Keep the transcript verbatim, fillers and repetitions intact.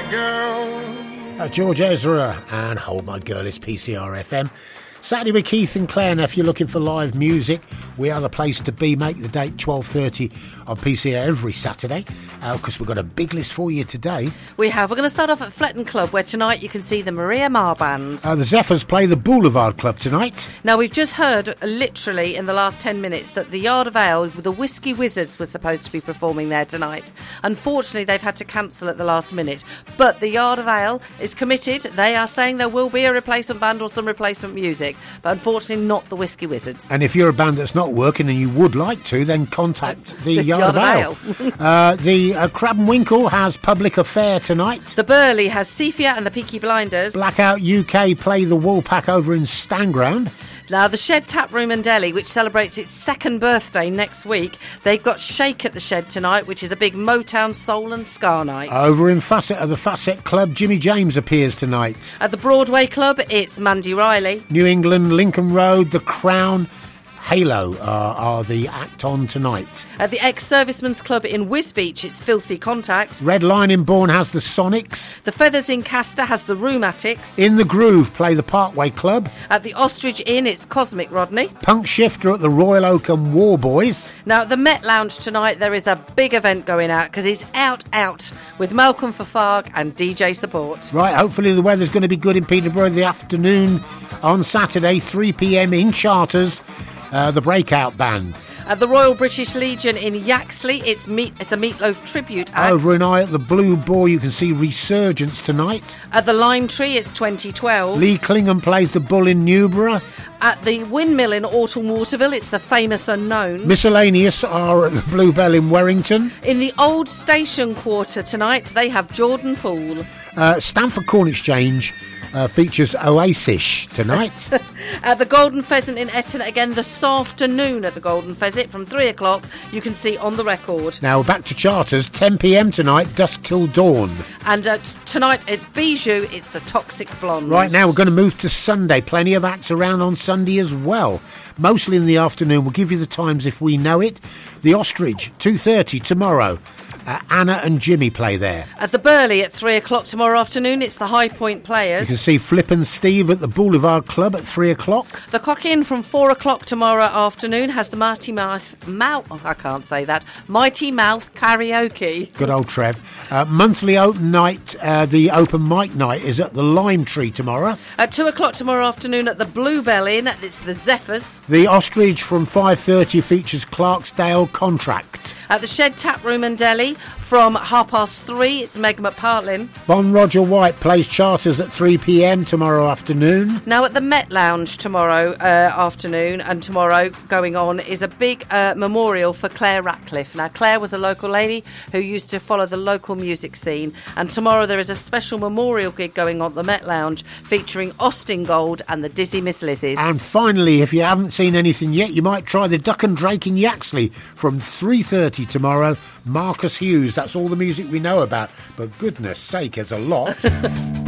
girl. Uh, George Ezra and Hold My Girl is P C R F M. Saturday with Keith and Claire. Now, if you're looking for live music, we are the place to be. Make the date twelve thirty on P C R every Saturday, because uh, we've got a big list for you today. We have. We're going to start off at Fletton Club, where tonight you can see the Maria Mar Band. Uh, the Zephyrs play the Boulevard Club tonight. Now, we've just heard, uh, literally in the last ten minutes, that the Yard of Ale, the Whiskey Wizards, were supposed to be performing there tonight. Unfortunately, they've had to cancel at the last minute. But the Yard of Ale is committed. They are saying there will be a replacement band or some replacement music. But unfortunately not the Whiskey Wizards. And if you're a band that's not working and you would like to, then contact the, the Yard, Yard of Ale. Ale. uh, the uh, Crab and Winkle has Public Affair tonight. The Burley has Cephia and the Peaky Blinders. Blackout U K play the Woolpack over in Stanground. Now, the Shed Tap Room and Deli, which celebrates its second birthday next week, they've got Shake at the Shed tonight, which is a big Motown soul and ska night. Over in Facet at the Facet Club, Jimmy James appears tonight. At the Broadway Club, it's Mandy Riley. New England, Lincoln Road, The Crown, Halo are, are the act on tonight. At the Ex-Servicemen's Club in Wisbech, it's Filthy Contact. Red Line in Bourne has the Sonics. The Feathers in Castor has the Rheumatics. In the Groove play the Parkway Club. At the Ostrich Inn, it's Cosmic Rodney. Punk Shifter at the Royal Oakham War Boys. Now, at the Met Lounge tonight, there is a big event going out, because it's Out Out with Malcolm Fafarg and D J Support. Right, hopefully the weather's going to be good in Peterborough in the afternoon on Saturday, three p.m. in Charters. Uh, the Breakout Band. At the Royal British Legion in Yaxley, it's meat, it's a Meatloaf tribute act. Over an eye at the Blue Boar, you can see Resurgence tonight. At the Lime Tree, it's twenty twelve. Lee Klingham plays the Bull in Newborough. At the Windmill in Orton Waterville, it's the Famous Unknowns. Miscellaneous are at the Bluebell in Warrington. In the Old Station Quarter tonight, they have Jordan Poole. Uh, Stamford Corn Exchange Uh, features Oasis tonight. At the Golden Pheasant in Eton, again this afternoon at the Golden Pheasant from three o'clock, you can see on the record. Now we're back to Charters, ten p.m. tonight, dusk till dawn. And uh, t- tonight at Bijou, it's the Toxic Blondes. Right, now we're going to move to Sunday. Plenty of acts around on Sunday as well. Mostly in the afternoon. We'll give you the times if we know it. The Ostrich, two thirty tomorrow. Uh, Anna and Jimmy play there. At the Burley at three o'clock tomorrow afternoon, it's the High Point Players. You can see Flip and Steve at the Boulevard Club at three o'clock. The Cock Inn from four o'clock tomorrow afternoon has the Mighty Mouth... Mouth oh, I can't say that. Mighty Mouth Karaoke. Good old Trev. Uh, monthly open night, uh, the open mic night is at the Lime Tree tomorrow. At two o'clock tomorrow afternoon at the Bluebell Inn, it's the Zephyrs. The Ostrich from five thirty features Clarksdale Contract. At the Shed Tap Room and Deli from half past three, it's Meg McPartlin. Bon Roger White plays Charters at three p.m. tomorrow afternoon. Now at the Met Lounge tomorrow uh, afternoon and tomorrow going on is a big uh, memorial for Claire Ratcliffe. Now Claire was a local lady who used to follow the local music scene, and tomorrow there is a special memorial gig going on at the Met Lounge featuring Austin Gold and the Dizzy Miss Lizzies. And finally, if you haven't seen anything yet, you might try the Duck and Drake in Yaxley from three thirty tomorrow. Marcus Hughes, that's all the music we know about, but goodness sake, there's a lot.